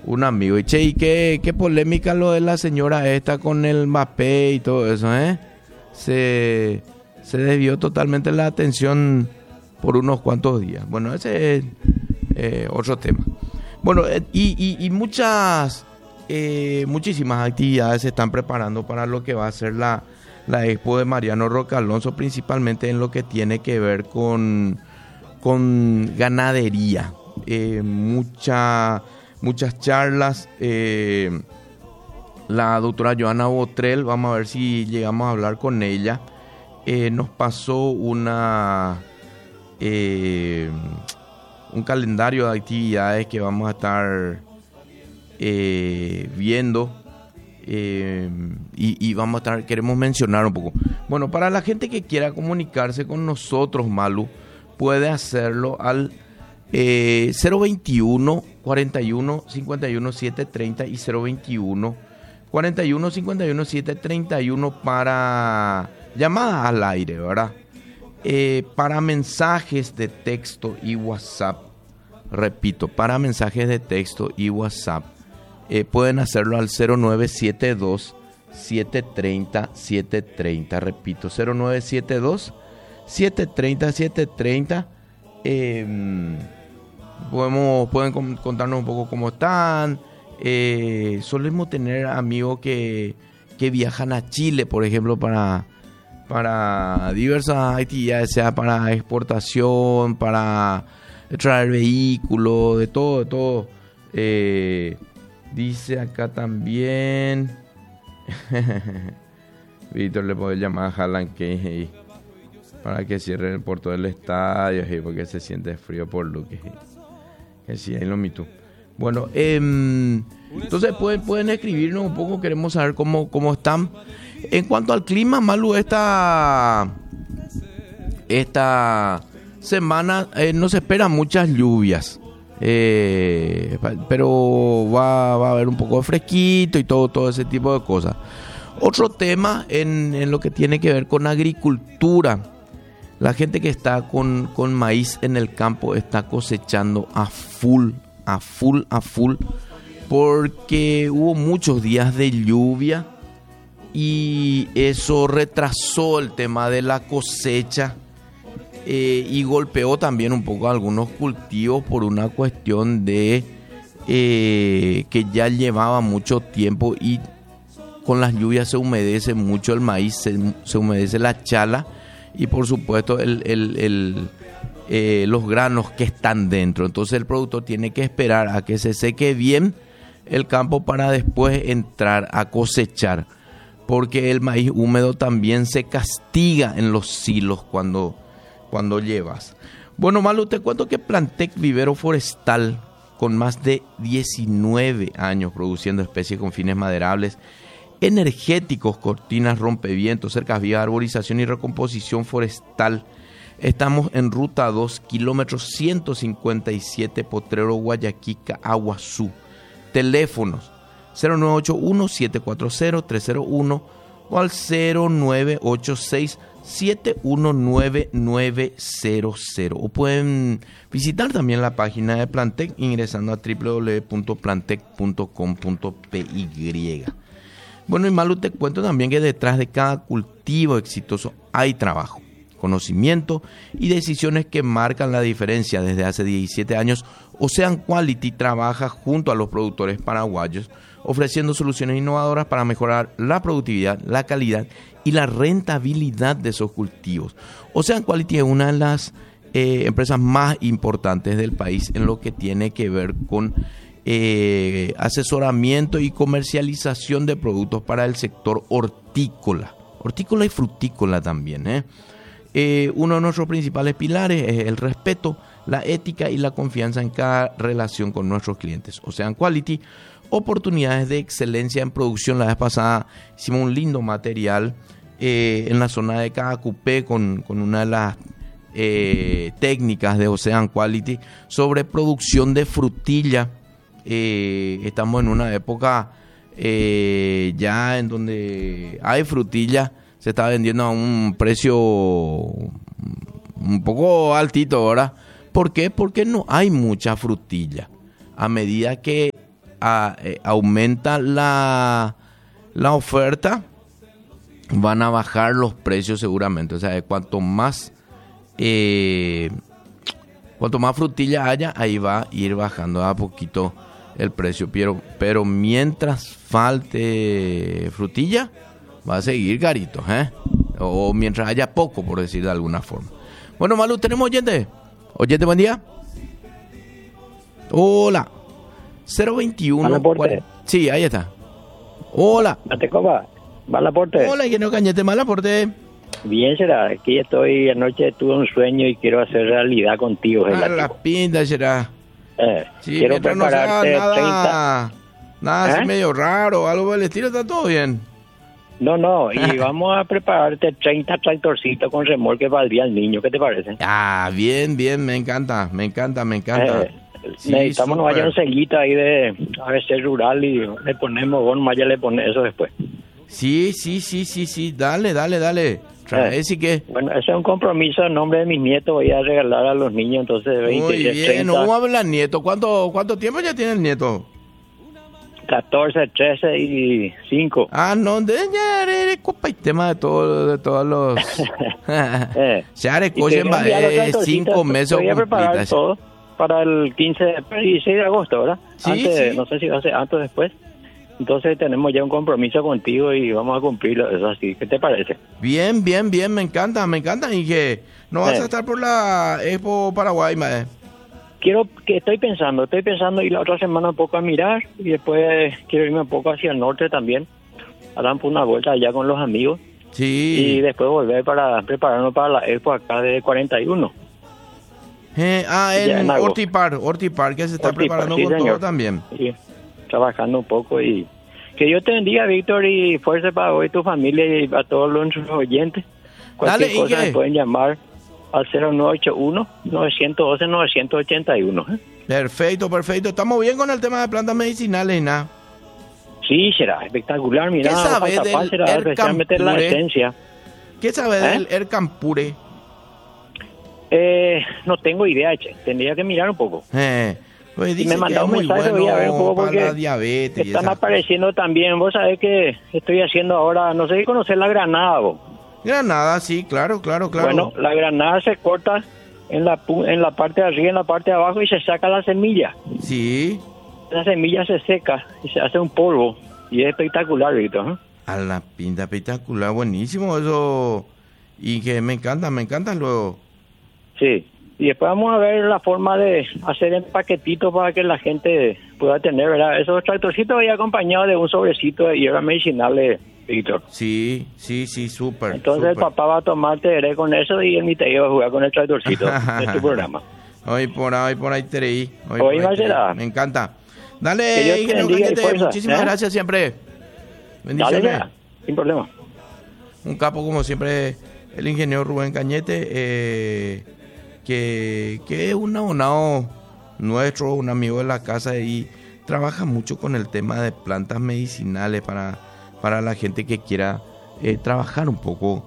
un amigo. Y che, ¿y qué polémica lo de la señora esta con el Mbappé y todo eso, eh? Se desvió totalmente la atención por unos cuantos días. Bueno, ese es otro tema. Bueno, y muchísimas actividades se están preparando para lo que va a ser la expo de Mariano Roque Alonso, principalmente en lo que tiene que ver con ganadería. Muchas charlas. La doctora Joana Botrel, vamos a ver si llegamos a hablar con ella. Nos pasó un calendario de actividades que vamos a estar viendo. Y vamos a estar, queremos mencionar un poco. Bueno, para la gente que quiera comunicarse con nosotros, Malu, puede hacerlo al 021 41 51 730 y 021 41 51 731 para llamadas al aire, ¿verdad? Para mensajes de texto y WhatsApp, repito, para mensajes de texto y WhatsApp, pueden hacerlo al 0972 730 730, repito, 0972 730 730. Pueden contarnos un poco cómo están. Solemos tener amigos que viajan a Chile, por ejemplo, para diversas actividades, sea para exportación, para traer vehículos, de todo. Dice acá también Víctor, le puede llamar a Haaland para que cierre el puerto del estadio, porque se siente frío por lo que sí, ahí lo mito. Bueno, entonces pueden escribirnos un poco, queremos saber cómo están. En cuanto al clima, Malu, esta semana no se esperan muchas lluvias, pero va a haber un poco de fresquito y todo ese tipo de cosas. Otro tema en lo que tiene que ver con agricultura. La gente que está con maíz en el campo está cosechando a full, porque hubo muchos días de lluvia y eso retrasó el tema de la cosecha y golpeó también un poco algunos cultivos por una cuestión de que ya llevaba mucho tiempo y con las lluvias se humedece mucho el maíz, se humedece la chala y por supuesto los granos que están dentro. Entonces el productor tiene que esperar a que se seque bien el campo para después entrar a cosechar, porque el maíz húmedo también se castiga en los silos cuando llevas. Bueno, Malu, te cuento que Plantec Vivero Forestal, con más de 19 años produciendo especies con fines maderables, energéticos, cortinas, rompevientos, cercas vías, arborización y recomposición forestal. Estamos en ruta 2, kilómetros 157, Potrero, Guayaquica, Aguazú. Teléfonos 0981-740-301 o al 0986-719900. O pueden visitar también la página de Plantec ingresando a www.plantec.com.py. Bueno, y Malu, te cuento también que detrás de cada cultivo exitoso hay trabajo, conocimiento y decisiones que marcan la diferencia. Desde hace 17 años, Ocean Quality trabaja junto a los productores paraguayos, ofreciendo soluciones innovadoras para mejorar la productividad, la calidad y la rentabilidad de esos cultivos. Ocean Quality es una de las empresas más importantes del país en lo que tiene que ver con asesoramiento y comercialización de productos para el sector hortícola y frutícola también. Uno de nuestros principales pilares es el respeto, la ética y la confianza en cada relación con nuestros clientes. Ocean Quality, oportunidades de excelencia en producción. La vez pasada hicimos un lindo material en la zona de Cacupé con una de las técnicas de Ocean Quality sobre producción de frutilla. Estamos en una época ya en donde hay frutilla, se está vendiendo a un precio un poco altito, ¿verdad? ¿Por qué? Porque no hay mucha frutilla. A medida que aumenta la oferta, van a bajar los precios seguramente. O sea, cuanto más frutilla haya, ahí va a ir bajando a poquito el precio. Pero mientras falte frutilla, va a seguir carito, o mientras haya poco, por decir de alguna forma. Bueno, Malu, ¿tenemos oyente? Oyente, buen día. Hola. 021. Sí, ahí está. Hola. Matecoba, Malaporte. Hola, que no cañete, Malaporte. Bien, será. Aquí estoy, anoche tuve un sueño y quiero hacer realidad contigo. La pinta será. Sí, quiero prepararte no 30. Nada así medio raro, algo del estilo, está todo bien. No, y vamos a prepararte 30 tractorcitos con remolque para el día del niño, ¿qué te parece? Bien, me encanta. Sí, necesitamos no vaya un sellito ahí de ABC Rural y le ponemos, vos nomás ya le pones eso después. Sí, dale. Así que... Bueno, ese es un compromiso en nombre de mis nietos, voy a regalar a los niños, entonces 20, muy bien, 30. Vamos a hablar nieto. ¿Cuánto tiempo ya tiene el nieto? 14, 13 y 5. No, ya copa y tema de todos los... Ya recogen 5 meses. Voy a preparar todo para el 16 de agosto, ¿verdad? Sí, antes, sí. No sé si va a ser antes o después. Entonces tenemos ya un compromiso contigo y vamos a cumplirlo, eso así. ¿Qué te parece? Bien, me encanta. Y que no vas a estar por la Expo Paraguay, mae. Estoy pensando ir la otra semana un poco a mirar y después quiero irme un poco hacia el norte también, a dar una vuelta allá con los amigos. Sí. Y después volver para prepararnos para la Expo acá de 41. En Hortipar, que se está preparando con todo también. Sí, trabajando un poco y que Dios te bendiga, Víctor, y fuerza para hoy tu familia y para todos nuestros oyentes. Cualquier cosa me pueden llamar al 0981-912-981. Perfecto. Estamos bien con el tema de plantas medicinales, ¿no? Sí, será espectacular. Mira, ¿qué sabes del Ercampure? ¿Qué sabes del Ercampure? No tengo idea, tendría que mirar un poco. Pues y me mandó un mensaje, bueno voy a ver un poco porque la diabetes están apareciendo también. Vos sabés que estoy haciendo ahora, no sé si conocés la granada, vos. Granada, sí, claro. Bueno, la granada se corta en la parte de arriba, en la parte de abajo y se saca la semilla. Sí. La semilla se seca y se hace un polvo y es espectacular, Víctor. A la pinta espectacular, buenísimo eso. Y que me encanta luego. Sí. Y después vamos a ver la forma de hacer en paquetitos para que la gente pueda tener, ¿verdad? Esos tractorcitos ahí acompañados de un sobrecito de hierbas medicinales, Víctor. Sí, súper. Entonces el papá va a tomar tereré con eso y el mitad va a jugar con el tractorcito de tu programa. Hoy por ahí terei. Hoy va a ser. Me encanta. Dale, muchísimas gracias siempre. Bendiciones. Dale, sin problema. Un capo como siempre, el ingeniero Rubén Cañete, que es un abonado nuestro, un amigo de la casa y trabaja mucho con el tema de plantas medicinales para la gente que quiera trabajar un poco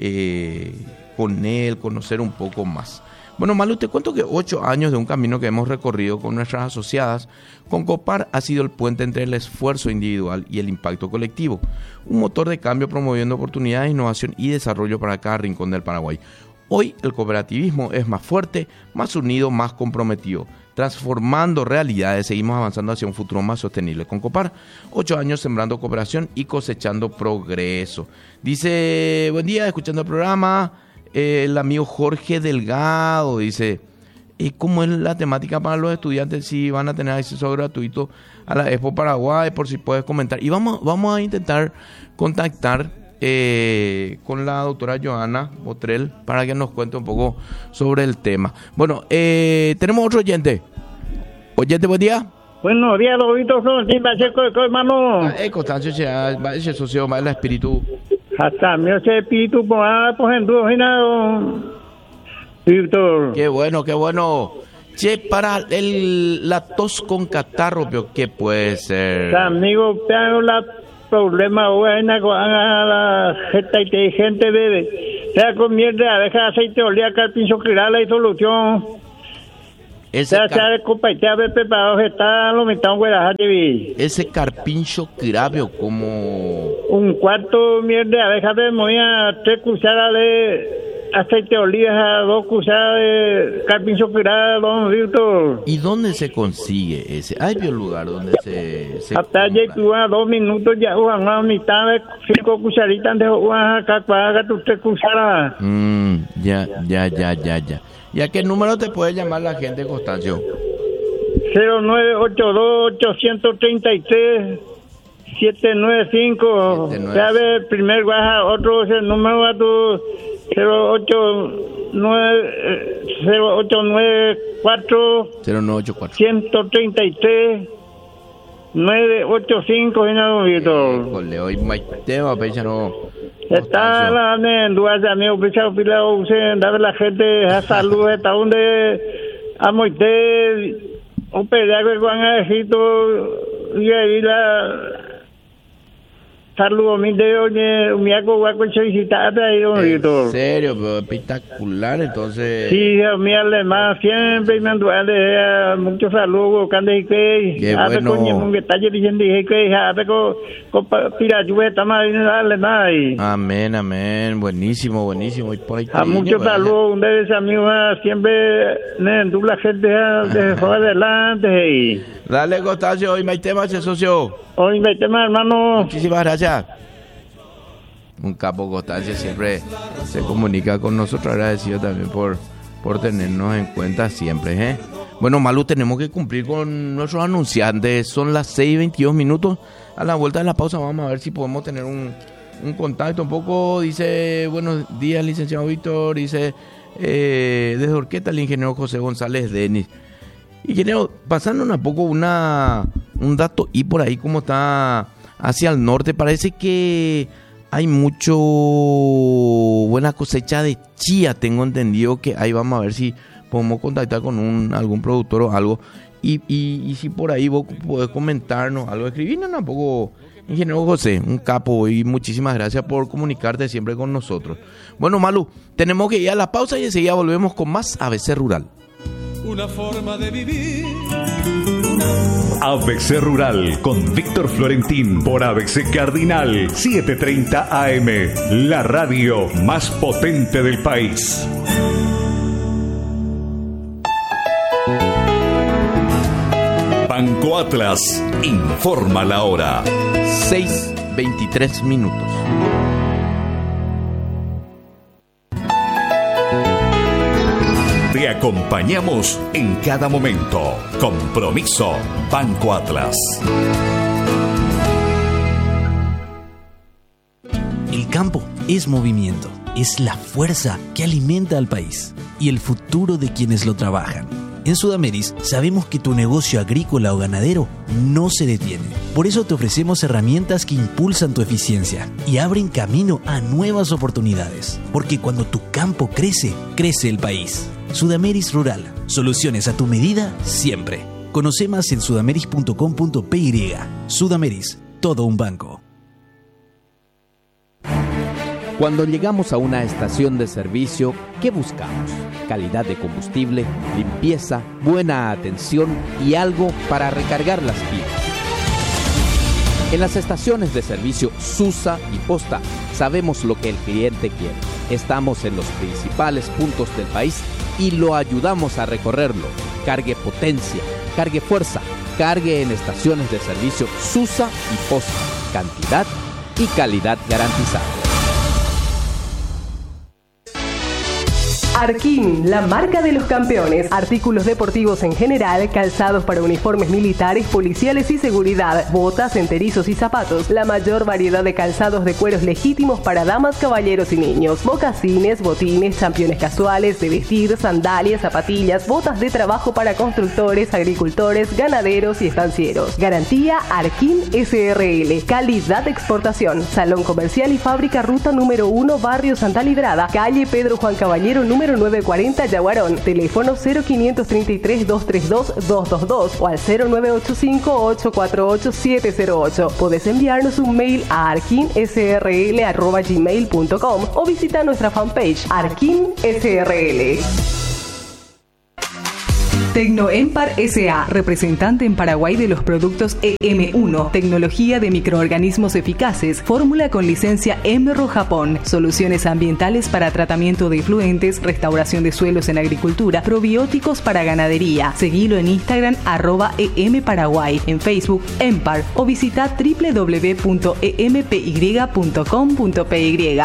con él, conocer un poco más. Bueno, Malu, te cuento que 8 años de un camino que hemos recorrido con nuestras asociadas, Concopar ha sido el puente entre el esfuerzo individual y el impacto colectivo, un motor de cambio promoviendo oportunidades, innovación y desarrollo para cada rincón del Paraguay. Hoy el cooperativismo es más fuerte, más unido, más comprometido. Transformando realidades, seguimos avanzando hacia un futuro más sostenible. Concopar, 8 años sembrando cooperación y cosechando progreso. Dice, buen día, escuchando el programa, el amigo Jorge Delgado, dice, ¿cómo es la temática para los estudiantes? Si van a tener acceso gratuito a la Expo Paraguay, por si puedes comentar. Y vamos a intentar contactar con la doctora Joana Botrel para que nos cuente un poco sobre el tema. Bueno, tenemos otro oyente. Oyente, buen día. Buenos días, Lobito Florentín, hermano. Constancio, ese socio, el espíritu. Hasta mi espíritu, pues en tu Víctor. Qué bueno. Che, para la tos con catarro, ¿qué puede ser? Amigo, tengo la problema buena con la gente inteligente, bebé. Sea con miel de abeja, aceite de olea, carpinzo, la y solución. Ese carpincho crabio como... Un cuarto miel de abeja de moía, 3 cucharadas de aceite de oliva, 2 cucharadas de carpincho crabio, 2 litros. ¿Y dónde se consigue ese? ¿Hay un lugar donde se hasta ya 2 minutos ya una mitad de 5 cucharitas de una cacuaga, 3 cucharadas. Ya. ¿Y a qué número te puede llamar la gente, Constancio? 0982-833 795. ¿Sabe? Primer baja, otro es el número a tu 0984 133 985 Híjole, hoy Maiteo, no. Está la dudas de amigo Pichao Pilao, usted dame la gente a salud, está donde amoite un pedazo con ejito y ahí la saludo mi dedo mi hago guaco solicitarte ahí en serio, pero espectacular. Entonces sí, mi alemán siempre me duele mucho saludo cuando hay que hace con un detalle diciendo que hace con pirayue también alemán. Amén, buenísimo y por ahí a mucho saludo un de esos amigos siempre la gente de adelante y dale, Constancio, hoy me tema ese socio. Hoy me tema, hermano. Muchísimas gracias. Un capo, Constancia, siempre se comunica con nosotros. Agradecido también por tenernos en cuenta siempre. Bueno, Malu, tenemos que cumplir con nuestros anunciantes. Son las 6:22. A la vuelta de la pausa vamos a ver si podemos tener un contacto. Un poco dice, buenos días, licenciado Víctor. Dice, desde Orqueta, el ingeniero José González Denis. Ingeniero, pasándonos un poco un dato y por ahí como está hacia el norte, parece que hay mucho buena cosecha de chía. Tengo entendido que ahí vamos a ver si podemos contactar con algún productor o algo. Y si por ahí vos podés comentarnos algo, escribirnos un poco, ingeniero José, un capo, y muchísimas gracias por comunicarte siempre con nosotros. Bueno, Malu, tenemos que ir a la pausa y enseguida volvemos con más ABC Rural. Una forma de vivir. ABC Rural con Víctor Florentín por ABC Cardinal 7:30 AM, la radio más potente del país. Banco Atlas informa la hora. 6:23. Te acompañamos en cada momento. Compromiso Banco Atlas. El campo es movimiento, es la fuerza que alimenta al país y el futuro de quienes lo trabajan. En Sudameris sabemos que tu negocio agrícola o ganadero no se detiene. Por eso te ofrecemos herramientas que impulsan tu eficiencia y abren camino a nuevas oportunidades. Porque cuando tu campo crece, crece el país. Sudameris Rural. Soluciones a tu medida siempre. Conoce más en sudameris.com.py. Sudameris, todo un banco. Cuando llegamos a una estación de servicio, ¿qué buscamos? Calidad de combustible, limpieza, buena atención y algo para recargar las pilas. En las estaciones de servicio Susa y Posta sabemos lo que el cliente quiere. Estamos en los principales puntos del país y lo ayudamos a recorrerlo. Cargue potencia, cargue fuerza, cargue en estaciones de servicio Susa y Posta. Cantidad y calidad garantizada. Arquín, la marca de los campeones. Artículos deportivos en general, calzados para uniformes militares, policiales y seguridad, botas, enterizos y zapatos. La mayor variedad de calzados de cueros legítimos para damas, caballeros y niños. Mocasines, botines, championes casuales, de vestir, sandalias, zapatillas, botas de trabajo para constructores, agricultores, ganaderos y estancieros. Garantía Arquín SRL. Calidad de exportación. Salón comercial y fábrica, ruta número 1, barrio Santa Librada, calle Pedro Juan Caballero, número 940 Yaguarón, teléfono 0533-232-222 o al 0985-848-708. Podés enviarnos un mail a arquinsrl@gmail.com o visita nuestra fanpage Arquín SRL. Tecnoempar S.A., representante en Paraguay de los productos EM1, tecnología de microorganismos eficaces, fórmula con licencia Emerro Japón, soluciones ambientales para tratamiento de efluentes, restauración de suelos en agricultura, probióticos para ganadería. Seguilo en Instagram @EMParaguay, en Facebook Empar o visita www.empy.com.py.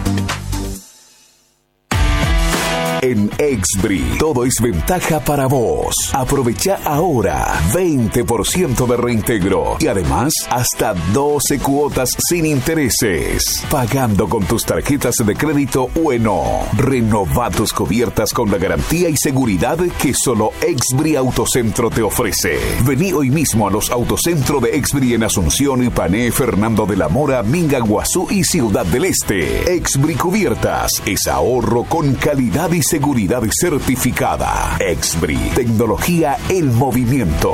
En Exbri, todo es ventaja para vos. Aprovecha ahora 20% de reintegro y además hasta 12 cuotas sin intereses. Pagando con tus tarjetas de crédito Ueno. Renova tus cubiertas con la garantía y seguridad que solo Exbri Autocentro te ofrece. Vení hoy mismo a los Autocentro de Exbri en Asunción, Ipané, Fernando de la Mora, Mingaguazú y Ciudad del Este. Exbri Cubiertas es ahorro con calidad y seguridad certificada. Exbri, tecnología en movimiento.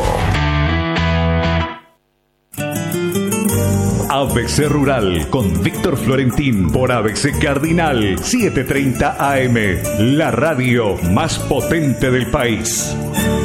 ABC Rural con Víctor Florentín por ABC Cardinal 730 AM, la radio más potente del país.